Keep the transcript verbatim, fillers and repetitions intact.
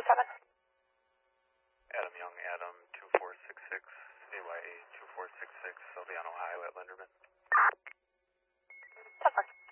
seven. Adam Young, Adam two four six six, A Y A two four six six, Sylviano Highway at Linderman. ten four.